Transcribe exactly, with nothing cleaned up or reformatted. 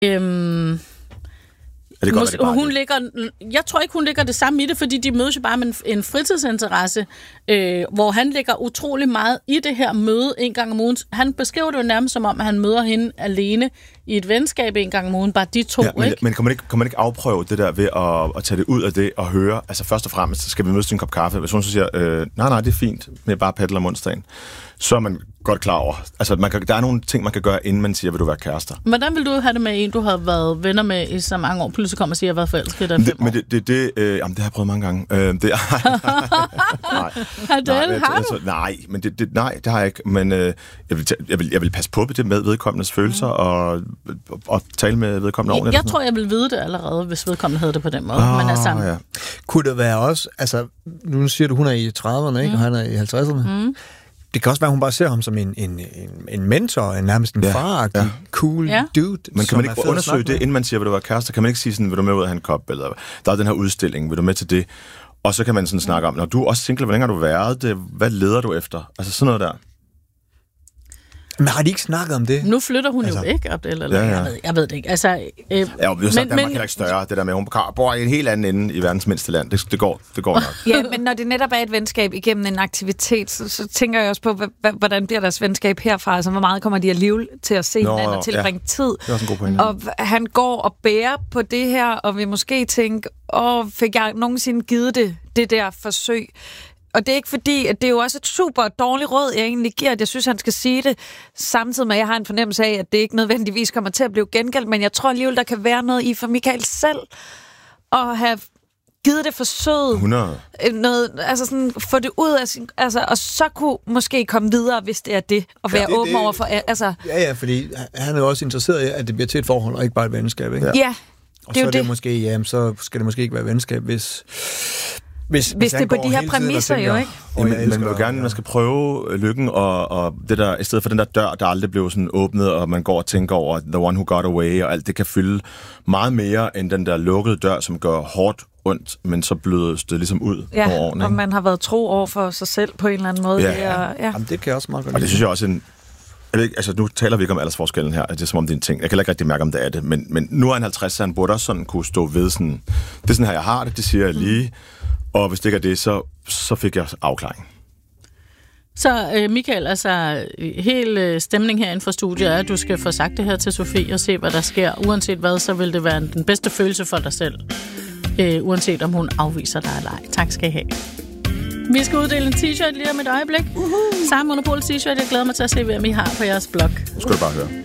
Øhm, er det godt, Mås- det bare hun det? ligger, jeg tror ikke, hun ligger det samme i det, fordi de mødes jo bare med en, en fritidsinteresse, øh, hvor han ligger utrolig meget i det her møde en gang om ugen. Han beskriver det jo nærmest som om, at han møder hende alene i et venskab en gang om ugen, bare de to, ja, men, ikke? men kan man ikke, kan man ikke afprøve det der ved at, at tage det ud af det og høre, altså først og fremmest, skal vi mødes til en kop kaffe? Hvis hun så siger, øh, nej, nej, det er fint med bare paddle om onsdagen, så er man godt klar over. Altså, man kan, der er nogle ting, man kan gøre, inden man siger, vil du være kærester? Hvordan vil du have det med en, du har været venner med i så mange år, pludselig kommer og siger, at jeg har været forelsket i dig i fem år? Men det, det, det, øh, jamen, det har jeg prøvet mange gange. Øh, det, nej, nej, nej, nej, har altså, nej, men det, det, nej, det har jeg ikke. Men øh, jeg, vil, jeg, vil, jeg vil passe på det med vedkommendes følelser mm. og, og, og tale med vedkommende ordentligt. Jeg, jeg tror, jeg vil vide det allerede, hvis vedkommende havde det på den måde. Oh, men altså, ja. Kunne det være også, altså, nu siger du, hun er i trediverne, ikke? Mm. Og han er i halvtredserne. Mm. Det kan også være, at hun bare ser ham som en, en, en, en mentor, en nærmest en ja, far-agtig, ja. cool ja. dude. Men kan man ikke undersøge det, inden man siger, vil du være kærester? Kan man ikke sige sådan, vil du med ud af en kop? Eller der er den her udstilling, vil du med til det? Og så kan man sådan snakke om, når du er også single, hvor længe har du været det? Hvad leder du efter? Altså sådan noget der. Men har de ikke snakket om det? Nu flytter hun altså, jo ikke op, eller, eller ja, ja. Jeg, ved, jeg ved det ikke. Altså, øh, ja, jo, men, Danmark men, er ikke større, det der med, hun bor i en helt anden ende i verdens mindste land. Det, det, går, det går nok. Ja, men når det netop er et venskab igennem en aktivitet, så, så tænker jeg også på, h- hvordan bliver deres venskab herfra? Altså, hvor meget kommer de alligevel til at se Nå, hinanden og tilbringe ja. tid? Det er også en god pointe. Og han går og bærer på det her, og vi måske tænke, åh, fik jeg nogensinde givet det, det der forsøg? Og det er ikke fordi, at det er jo også et super dårligt råd, jeg egentlig giver, at jeg synes, han skal sige det, samtidig med, at jeg har en fornemmelse af, at det ikke nødvendigvis kommer til at blive gengældt, men jeg tror alligevel, der kan være noget i for Michael selv, at have givet det forsøget. hundrede Noget, altså sådan, få det ud af sin, altså, og så kunne måske komme videre, hvis det er det, og være ja, det, åben det, over for, altså. Ja, ja, fordi han er jo også interesseret i, at det bliver til et forhold, og ikke bare et venskab, ikke? Ja. ja og så er det, det måske, jamen, så skal det måske ikke være venskab, hvis... Hvis, hvis det er på de her præmisser jo, ikke? Ja, men, man vil jo gerne, man skal prøve lykken, og, og det der, i stedet for den der dør, der aldrig blev sådan åbnet, og man går og tænker over the one who got away, og alt det kan fylde meget mere, end den der lukkede dør, som gør hårdt ondt, men så blødes det ligesom ud ja, over årene. Og man har været tro over for sig selv på en eller anden måde. Ja, det, er, ja. Jamen, det kan jeg også meget godt. Og det synes jeg også en... Jeg ved ikke, altså nu taler vi ikke om aldersforskellen her, det er som om det er en ting. Jeg kan ikke rigtig mærke, om det er det, men, men nu er han halvtreds, så han burde også sådan kunne stå ved sådan, det er sådan her, jeg har det, det siger jeg lige, og hvis det ikke er det, så, så fik jeg afklaring. Så øh, Michael, altså hele stemningen herinde fra studiet er, at du skal få sagt det her til Sofie og se, hvad der sker. Uanset hvad, så vil det være den bedste følelse for dig selv. Øh, uanset om hun afviser dig eller ej. Tak skal I have. Vi skal uddele en t-shirt lige om et øjeblik. Uh-huh. Samme Monopol t-shirt. Jeg glæder mig til at se, hvem I har på jeres blog. Nu skal du bare høre.